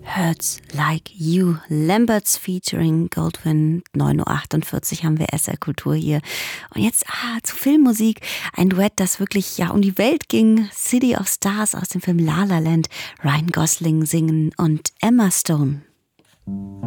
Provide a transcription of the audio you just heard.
Hurts Like You, Lamberts featuring Goldwyn. 9.48 Uhr haben wir SR Kultur hier. Und jetzt zu Filmmusik. Ein Duett, das wirklich um die Welt ging. City of Stars aus dem Film La La Land. Ryan Gosling singen und Emma Stone.